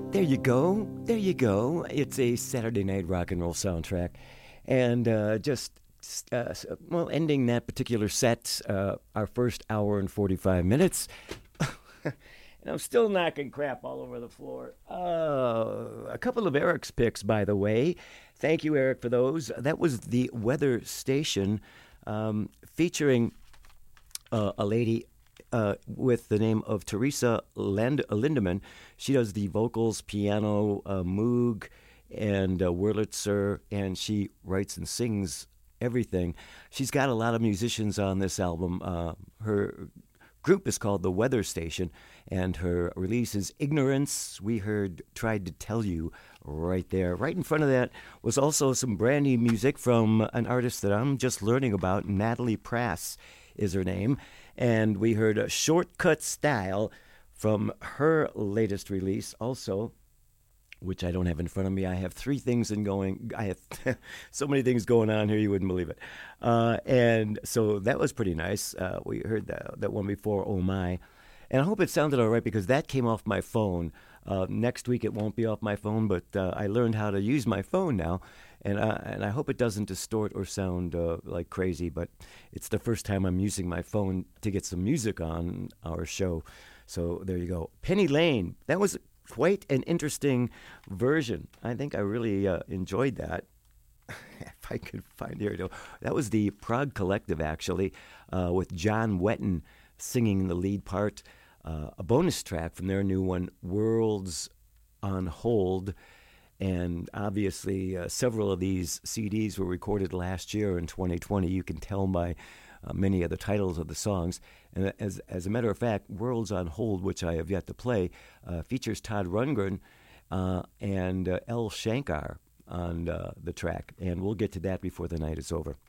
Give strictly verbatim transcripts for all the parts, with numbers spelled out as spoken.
There you go. There you go. It's a Saturday night rock and roll soundtrack. And uh, just, uh, well, ending that particular set, uh, our first hour and forty-five minutes. And I'm still knocking crap all over the floor. Uh, a couple of Eric's picks, by the way. Thank you, Eric, for those. That was the Weather Station um, featuring uh, a lady Uh, with the name of Teresa Land- Lindemann. She does the vocals, piano, uh, Moog, and uh, Wurlitzer, and she writes and sings everything. She's got a lot of musicians on this album. Uh, her group is called The Weather Station, and her release is Ignorance. We heard Tried to Tell You right there. Right in front of that was also some brand new music from an artist that I'm just learning about. Natalie Prass is her name. And we heard a Shortcut Style from her latest release also, which I don't have in front of me. I have three things in going. I have so many things going on here, you wouldn't believe it. Uh, and so that was pretty nice. Uh, we heard that, that one before, Oh My. And I hope it sounded all right because that came off my phone. Uh, next week it won't be off my phone, but uh, I learned how to use my phone now. And, uh, and I hope it doesn't distort or sound uh, like crazy, but it's the first time I'm using my phone to get some music on our show. So there you go. Penny Lane, that was quite an interesting version. I think I really uh, enjoyed that. If I could find it. That was the Prague Collective, actually, uh, with John Wetton singing the lead part. Uh, a bonus track from their new one, Worlds on Hold. And obviously, uh, several of these C Ds were recorded last year in twenty twenty. You can tell by uh, many of the titles of the songs. And as as a matter of fact, Worlds on Hold, which I have yet to play, uh, features Todd Rundgren uh, and uh, El Shankar on uh, the track. And we'll get to that before the night is over.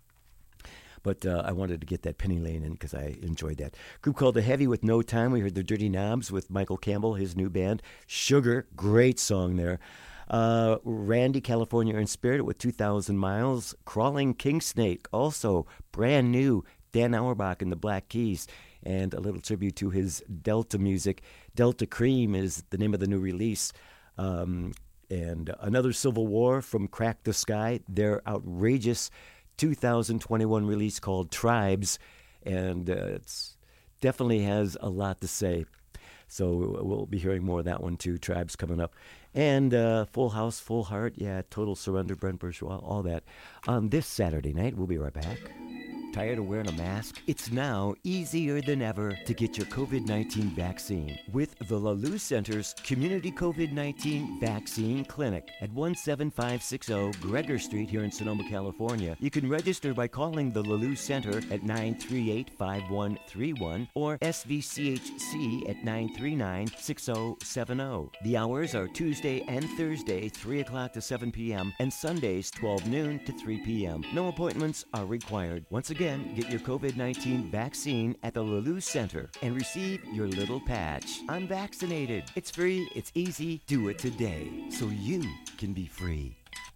But uh, I wanted to get that Penny Lane in because I enjoyed that. Group called The Heavy with No Time. We heard the Dirty Knobs with Michael Campbell, his new band. Sugar, great song there. Uh, Randy, California in Spirit with two thousand miles. Crawling King Snake, also brand new. Dan Auerbach and the Black Keys. And a little tribute to his Delta music. Delta Cream is the name of the new release. Um, and another Civil War from Crack the Sky. Their outrageous two thousand twenty-one release called Tribes. And uh, it's definitely has a lot to say. So we'll be hearing more of that one too. Tribes coming up. And uh, Full House, Full Heart, yeah, Total Surrender, Brent Bourgeois, all that. On this Saturday night, we'll be right back. Tired of wearing a mask? It's now easier than ever to get your covid nineteen vaccine with the LaLue Center's Community covid nineteen Vaccine Clinic at one seven five six zero Gregor Street here in Sonoma, California. You can register by calling the LaLue Center at nine three eight, five one three one or S V C H C at nine three nine, six zero seven zero. The hours are Tuesday and Thursday, three o'clock to seven p.m. and Sundays, twelve noon to three p.m. No appointments are required. Once again, Again, get your covid nineteen vaccine at the LaLue Center and receive your little patch. I'm vaccinated. It's free. It's easy. Do it today so you can be free.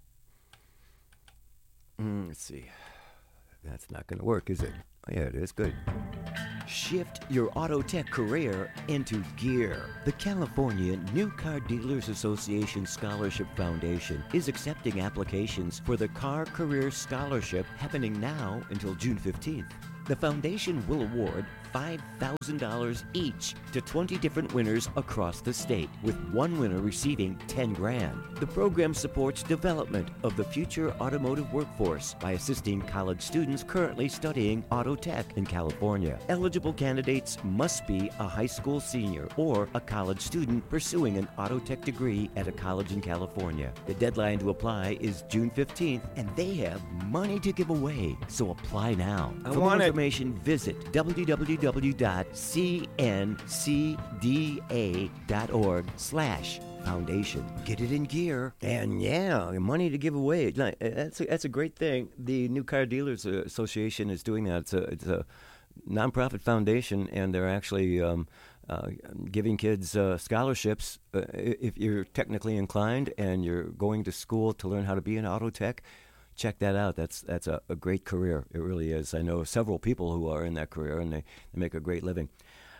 Mm, let's see. That's not going to work, is it? Oh, yeah, it is. Good. Shift your auto tech career into gear. The California New Car Dealers Association Scholarship Foundation is accepting applications for the Car Career Scholarship happening now until June fifteenth. The foundation will award five thousand dollars each to twenty different winners across the state, with one winner receiving ten grand. The program supports development of the future automotive workforce by assisting college students currently studying auto tech in California. Eligible candidates must be a high school senior or a college student pursuing an auto tech degree at a college in California. The deadline to apply is June fifteenth, and they have money to give away, so apply now. I For want more it. information, visit w w w dot c n c d a dot org slash foundation. Get it in gear. And yeah, money to give away. Like, That's a, that's a great thing. The New Car Dealers Association is doing that. It's a, it's a nonprofit foundation, and they're actually um, uh, giving kids uh, scholarships uh, if you're technically inclined and you're going to school to learn how to be an auto tech. Check that out. That's that's a, a great career. It really is. I know several people who are in that career, and they, they make a great living.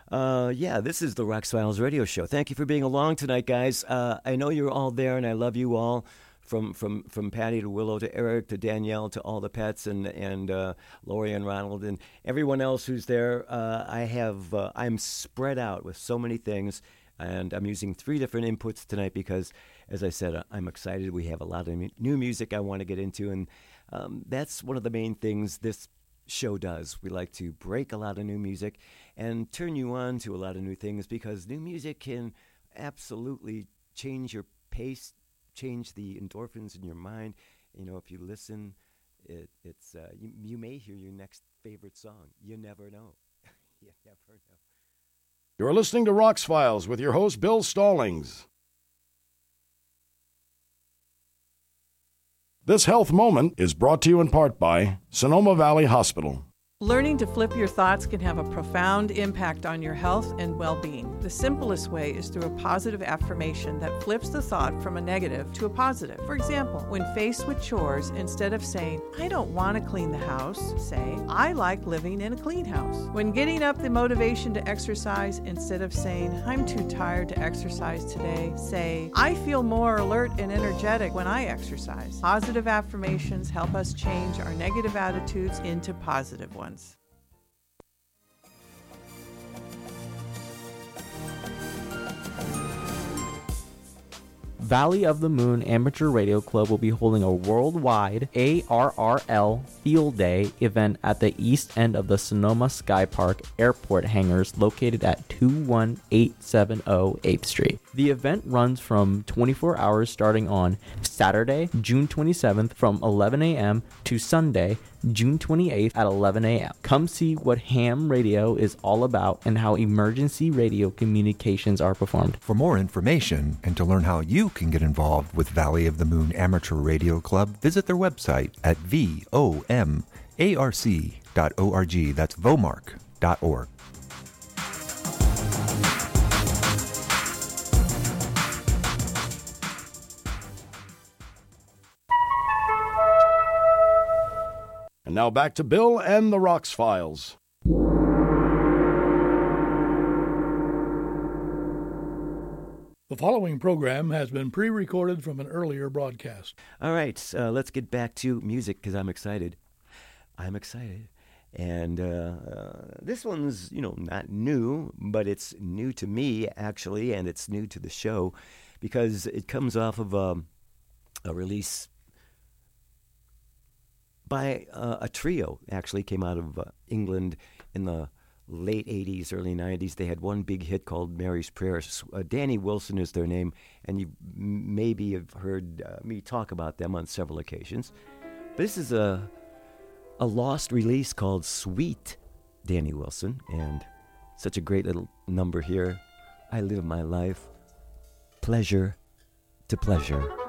Uh, yeah, this is the Rox Files radio show. Thank you for being along tonight, guys. Uh, I know you're all there, and I love you all. From from from Patty to Willow to Eric to Danielle to all the pets and and uh, Lori and Ronald and everyone else who's there. Uh, I have uh, I'm spread out with so many things, and I'm using three different inputs tonight because, as I said, I'm excited. We have a lot of new music I want to get into, and um, that's one of the main things this show does. We like to break a lot of new music and turn you on to a lot of new things because new music can absolutely change your pace, change the endorphins in your mind. You know, if you listen, it, it's uh, you, you may hear your next favorite song. You never know. You never know. You're listening to Rox Files with your host, Bill Stallings. This health moment is brought to you in part by Sonoma Valley Hospital. Learning to flip your thoughts can have a profound impact on your health and well-being. The simplest way is through a positive affirmation that flips the thought from a negative to a positive. For example, when faced with chores, instead of saying, I don't want to clean the house, say, I like living in a clean house. When getting up the motivation to exercise, instead of saying, I'm too tired to exercise today, say, I feel more alert and energetic when I exercise. Positive affirmations help us change our negative attitudes into positive ones. Valley of the Moon Amateur Radio Club will be holding a worldwide A R R L Field Day event at the east end of the Sonoma Sky Park Airport hangars located at two one eight seven zero eighth Street. The event runs from twenty-four hours starting on Saturday, June twenty-seventh from eleven a.m. to Sunday, June twenty-eighth at eleven a.m. Come see what ham radio is all about and how emergency radio communications are performed. For more information and to learn how you can get involved with Valley of the Moon Amateur Radio Club, visit their website at V O M A R C dot org. That's vomark dot org. And now back to Bill and the Rox Files. The following program has been pre-recorded from an earlier broadcast. All right, uh, let's get back to music because I'm excited. I'm excited. And uh, uh, this one's, you know, not new, but it's new to me, actually, and it's new to the show because it comes off of um, a release by uh, a trio, actually came out of uh, England in the late eighties, early nineties. They had one big hit called Mary's Prayer. Uh, Danny Wilson is their name, and you maybe have heard uh, me talk about them on several occasions. But this is a, a lost release called Sweet Danny Wilson, and such a great little number here. I live my life, pleasure to pleasure.